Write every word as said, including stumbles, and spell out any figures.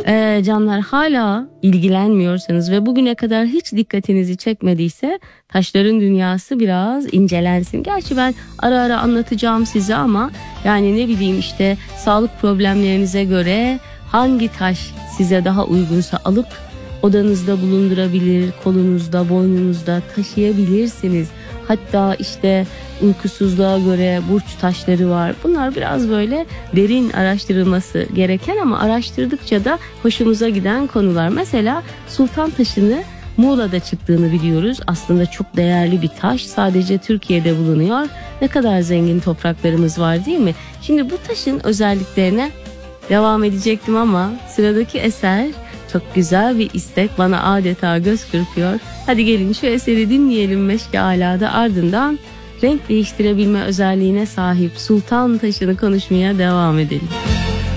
Ee, canlar, hala ilgilenmiyorsanız ve bugüne kadar hiç dikkatinizi çekmediyse taşların dünyası biraz incelensin. Gerçi ben ara ara anlatacağım size ama yani ne bileyim işte sağlık problemlerinize göre hangi taş size daha uygunsa alıp odanızda bulundurabilir, kolunuzda, boynunuzda taşıyabilirsiniz. Hatta işte uykusuzluğa göre burç taşları var. Bunlar biraz böyle derin araştırılması gereken ama araştırdıkça da hoşumuza giden konular. Mesela sultan taşını Muğla'da çıktığını biliyoruz. Aslında çok değerli bir taş. Sadece Türkiye'de bulunuyor. Ne kadar zengin topraklarımız var değil mi? Şimdi bu taşın özelliklerine devam edecektim ama sıradaki eser çok güzel bir istek, bana adeta göz kırpıyor. Hadi gelin şu eseri dinleyelim Meşke Ala'da, ardından renk değiştirebilme özelliğine sahip sultan taşını konuşmaya devam edelim.